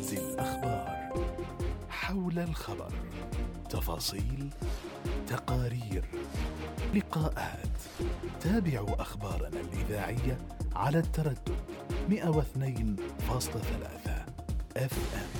موجز الأخبار. حول الخبر، تفاصيل، تقارير، لقاءات. تابعوا أخبارنا الإذاعية على التردد 102.3 FM.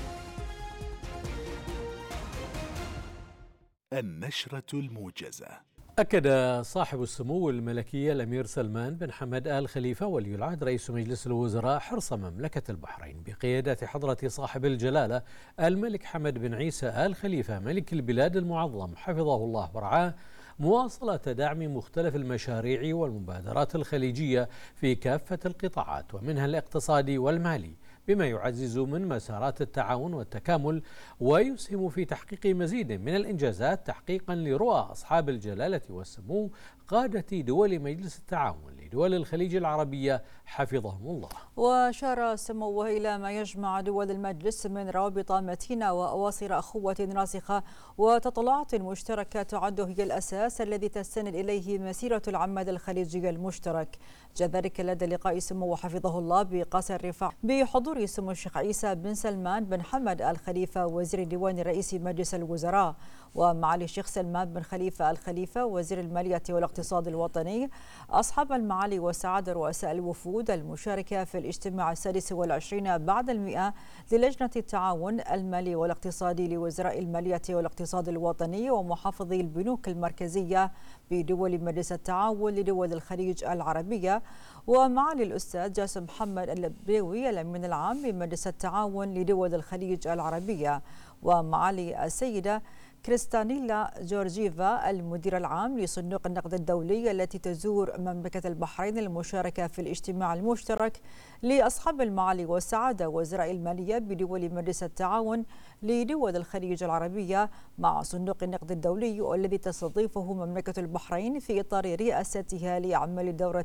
النشرة الموجزة. أكد صاحب السمو الملكي الأمير سلمان بن حمد آل خليفة ولي العهد رئيس مجلس الوزراء حرص مملكة البحرين بقيادة حضرة صاحب الجلالة الملك حمد بن عيسى آل خليفة ملك البلاد المعظم حفظه الله ورعاه مواصلة دعم مختلف المشاريع والمبادرات الخليجية في كافة القطاعات ومنها الاقتصادي والمالي، بما يعزز من مسارات التعاون والتكامل ويسهم في تحقيق مزيد من الإنجازات تحقيقا لرؤى أصحاب الجلالة والسمو قادة دول مجلس التعاون لدول الخليج العربية حفظهم الله. وأشار سموه إلى ما يجمع دول المجلس من روابط متينة وأواصر أخوة راسخة وتطلعات مشتركة تعد هي الأساس الذي تستند إليه مسيرة العماد الخليجي المشترك. جاء ذلك لدى لقاء سموه حفظه الله بقصر الرفاع بحضور سمو الشيخ عيسى بن سلمان بن حمد آل خليفة وزير ديوان رئيس مجلس الوزراء، ومعالي الشيخ سلمان بن خليفة آل خليفة وزير المالية والاقتصاد الوطني، أصحاب المعالي وسعادة رؤساء الوفود المشاركة في الاجتماع 26 بعد 100 للجنة التعاون المالي والاقتصادي لوزراء المالية والاقتصاد الوطني ومحافظي البنوك المركزية بدول مجلس التعاون لدول الخليج العربية، ومعالي الأستاذ جاسم محمد اللبيوي الأمين العام لمجلس التعاون لدول الخليج العربية، ومعالي السيدة كريستانيلا جورجيفا المدير العام لصندوق النقد الدولي التي تزور مملكة البحرين المشاركة في الاجتماع المشترك لأصحاب المعالي والسعادة وزراء المالية بدول مجلس التعاون لدول الخليج العربية مع صندوق النقد الدولي والذي تستضيفه مملكة البحرين في إطار رئاستها لأعمال الدورة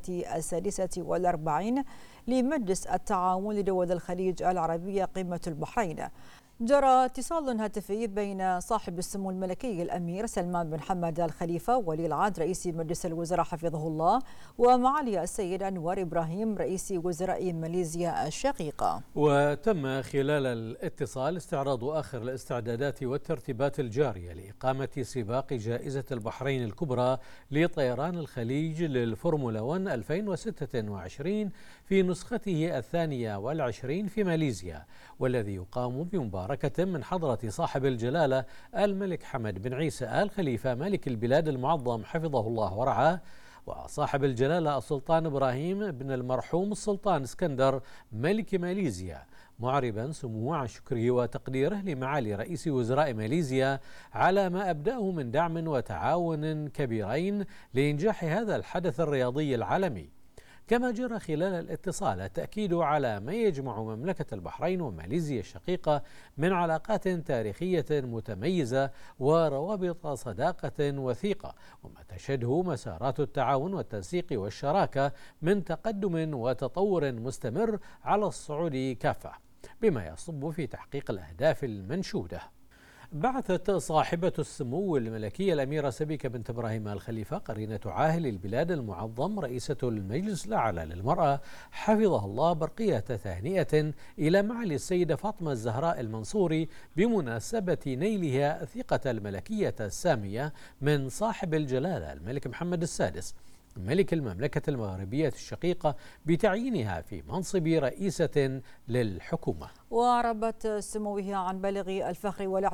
46 لمجلس التعاون لدول الخليج العربية قمة البحرين. جرى اتصال هاتفي بين صاحب السمو الملكي الأمير سلمان بن حمد آل خليفة ولي العهد رئيس مجلس الوزراء حفظه الله ومعالي السيد أنور إبراهيم رئيس وزراء ماليزيا الشقيقة. وتم خلال الاتصال استعراض آخر الاستعدادات والترتيبات الجارية لإقامة سباق جائزة البحرين الكبرى لطيران الخليج للفورمولا 1 2026 في نسخته 22 في ماليزيا، والذي يقام بمباركة من حضرة صاحب الجلالة الملك حمد بن عيسى آل خليفة ملك البلاد المعظم حفظه الله ورعاه، وصاحب الجلالة السلطان إبراهيم بن المرحوم السلطان اسكندر ملك ماليزيا، معربا سموه عن شكره وتقديره لمعالي رئيس وزراء ماليزيا على ما أبدأه من دعم وتعاون كبيرين لإنجاح هذا الحدث الرياضي العالمي. كما جرى خلال الاتصال التأكيد على ما يجمع مملكة البحرين وماليزيا الشقيقة من علاقات تاريخية متميزة وروابط صداقة وثيقة، وما تشهده مسارات التعاون والتنسيق والشراكة من تقدم وتطور مستمر على الصعود كافة، بما يصب في تحقيق الأهداف المنشودة. بعثت صاحبة السمو الملكية الأميرة سبيكة بنت إبراهيم آل خليفة قرينة عاهل البلاد المعظم رئيسة المجلس الأعلى للمرأة حفظها الله برقية تهنئة إلى معالي السيدة فاطمة الزهراء المنصوري بمناسبة نيلها الثقة الملكية السامية من صاحب الجلالة الملك محمد السادس ملك المملكة المغربية الشقيقة بتعيينها في منصب رئيسة للحكومة. وعربت سموه عن بالغ الفخر والاعتراف